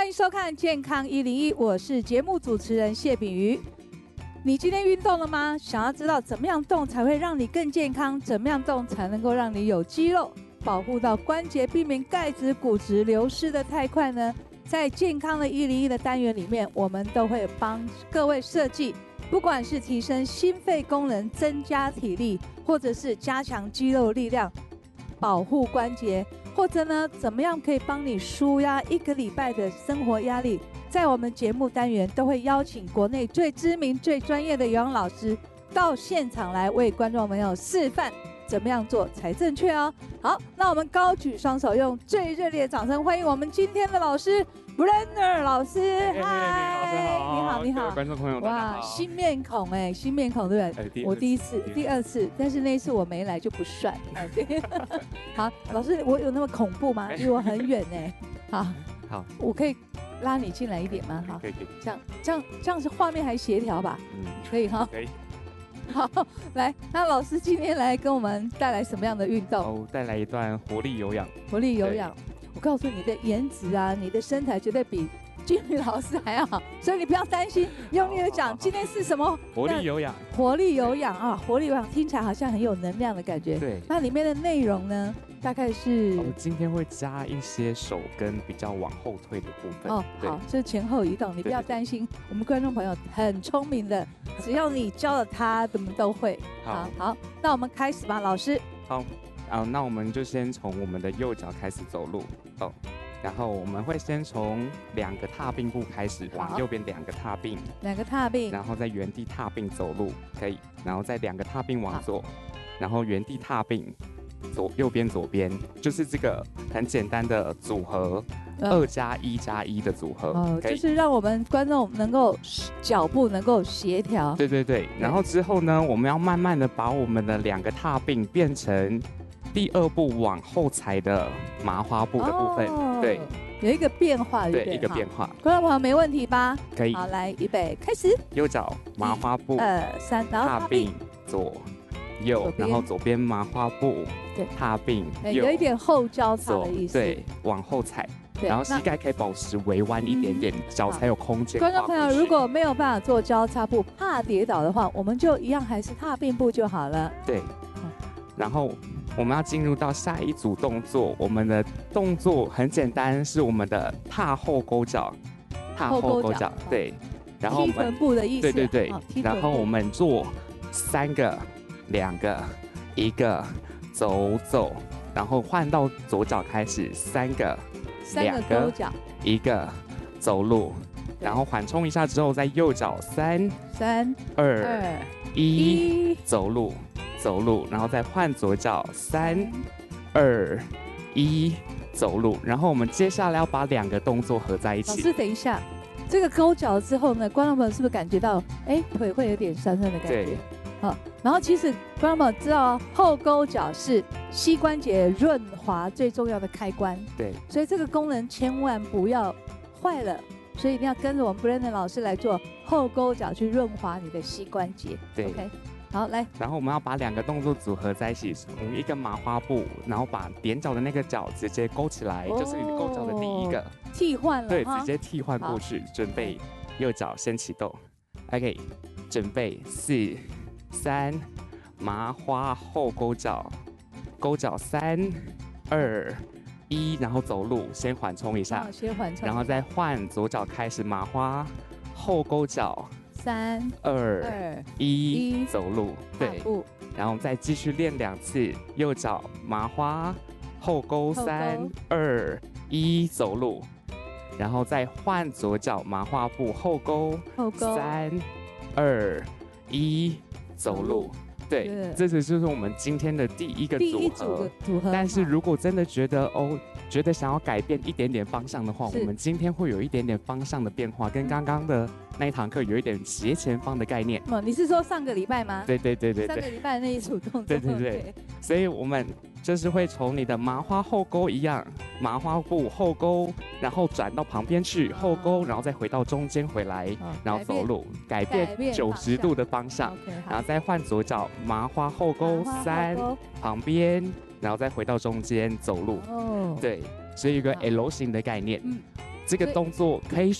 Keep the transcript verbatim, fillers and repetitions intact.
欢迎收看健康一零一，我是节目主持人谢炳瑜。你今天运动了吗？想要知道怎么样动才会让你更健康，怎么样动才能够让你有肌肉，保护到关节，避免钙质、骨质流失的太快呢？在健康的一零一的单元里面，我们都会帮各位设计，不管是提升心肺功能、增加体力，或者是加强肌肉力量、保护关节，或者呢，怎么样可以帮你舒压一个礼拜的生活压力。在我们节目单元都会邀请国内最知名、最专业的游泳老师到现场来为观众朋友示范怎么样做才正确哦。好，那我们高举双手，用最热烈的掌声欢迎我们今天的老师 Brenner 老师。嗨，你好，你好， 观众朋友，哇， 新面孔哎，新面孔对不对？哎、我第一次，第二次，但是那一次我没来就不算。对，好，老师，我有那么恐怖吗？离我很远哎。好， 好， 我可以拉你进来一点吗？好， 可以，可以， 这样，这样，这样是画面还协调吧？ 嗯， 可以哈。 可以。 好，来，那老师今天来跟我们带来什么样的运动？ 哦，带来一段活力有氧。 活力有氧，我告诉你，你的颜值啊，你的身材绝对比俊宇老师还要好，所以你不要担心。用力的讲，今天是什么？ 活力有氧。 活力有氧啊，活力有氧听起来好像很有能量的感觉。 对。 那里面的内容呢？大概是， 我、哦、今天会加一些手跟比较往后退的部分。哦， 好，这前后移动，你不要担心。我们观众朋友很聪明的，只要你教了他，怎么都会。好，好，那我们开始吧，老师。 好，啊，那我们就先从我们的右脚开始走路哦，然后我们会先从两个踏并步开始，往右边两个踏并， 两个踏并， 然后在原地踏并走路，可以，然后再两个踏并往左，然后原地踏并。左右边左边就是这个很简单的组合，二加一加一的组合， 哦，就是让我们观众能够脚步能够协调。 对对对，然后之后呢，我们要慢慢的把我们的两个踏并变成第二步往后踩的麻花步的部分，哦、对， 有一个变化对， 对，一个变化。 观众朋友没问题吧？ 可以。 好，来预备开始。 右脚麻花步， 二三，然后踏并左。右，然后左边麻花步， 对， 踏并， 有一点后交叉的意思， 对，往后踩，然后膝盖可以保持微弯一点点，脚才有空间。 观众朋友，如果没有办法做交叉步，怕跌倒的话，我们就一样还是踏并步就好了。 对，然后我们要进入到下一组动作，我们的动作很简单，是我们的踏后勾脚，踏后勾脚，对，然后我们踢臀部的意思， 对对对，然后我们做三个。两个，一个，走走，然后换到左脚开始，三个， 两个， 一个，走路，然后缓冲一下之后，在右脚三三二一走路走路，然后再换左脚三二一走路，然后我们接下来要把两个动作合在一起。 老师，等一下，这个勾脚之后呢，观众朋友是不是感觉到，哎，腿会有点酸酸的感觉？ 对。 好，然后其实观众朋友知道，后勾脚是膝关节润滑最重要的开关。 对， 所以这个功能千万不要坏了，所以一定要跟着我们 Brenner 老师来做后勾脚，去润滑你的膝关节。 对 ，OK， 好，来。 然后我们要把两个动作组合在一起，从一个麻花步，然后把踮脚的那个脚直接勾起来，哦、就是你勾脚的第一个。 替换了。 对，直接替换过去，准备右脚先启动 ，OK， 准备四。三，麻花后勾脚，勾脚三二一，然后走路，先缓冲一下， 哦、先缓冲， 然后再换左脚开始麻花后勾脚， 三二一，走路，对，然后再继续练两次，右脚麻花后勾三二一，走路，然后再换左脚麻花步后勾三二一。走路，对，这只就是我们今天的第一个组合。 组合。 但是如果真的觉得哦，觉得想要改变一点点方向的话，我们今天会有一点点方向的变化，跟刚刚的那一堂课有一点斜前方的概念。 哦，你是说上个礼拜吗？ 对对对对对。上个礼拜那一组动作。 对对对。所以我们就是会从你的麻花后勾一样，麻花步后勾，然后转到旁边去后勾，然后再回到中间回来，然后走路，改变九十度的方向，然后再换左脚麻花后勾三，旁边，然后再回到中间走路。哦，对，所以一个 L 型的概念。嗯， 这个动作可以